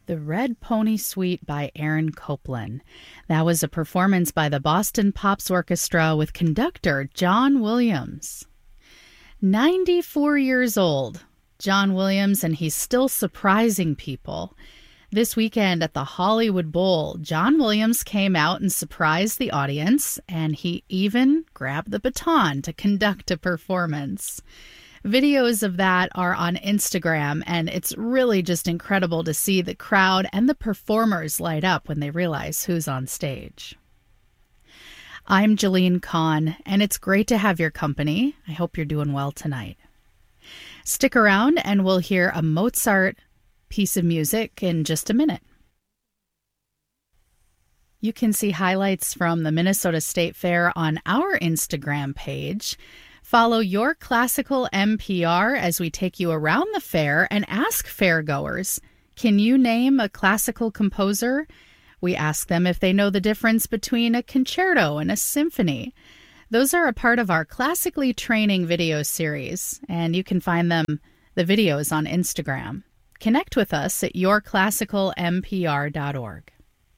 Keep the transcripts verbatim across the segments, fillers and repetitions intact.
The Red Pony Suite by Aaron Copland. That was a performance by the Boston Pops Orchestra with conductor John Williams. ninety-four years old, John Williams, and he's still surprising people. This weekend at the Hollywood Bowl, John Williams came out and surprised the audience, and he even grabbed the baton to conduct a performance. Videos of that are on Instagram, and it's really just incredible to see the crowd and the performers light up when they realize who's on stage. I'm Jeline Kahn, and it's great to have your company. I hope you're doing well tonight. Stick around, and we'll hear a Mozart piece of music in just a minute. You can see highlights from the Minnesota State Fair on our Instagram page. Follow Your Classical N P R as we take you around the fair and ask fairgoers, can you name a classical composer? We ask them if they know the difference between a concerto and a symphony. Those are a part of our Classically Training video series, and you can find them, the videos, on Instagram. Connect with us at your classical n p r dot org.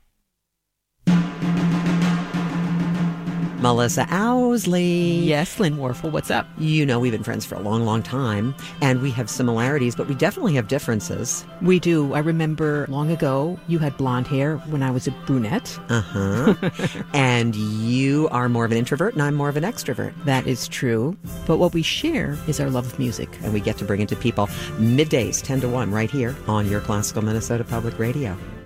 Melissa Owsley. Yes, Lynn Warfel, what's up? You know, we've been friends for a long, long time, and we have similarities, but we definitely have differences. We do. I remember long ago, you had blonde hair when I was a brunette. Uh-huh. And you are more of an introvert, and I'm more of an extrovert. That is true. But what we share is our love of music. And we get to bring it to people middays, ten to one, right here on Your Classical Minnesota Public Radio.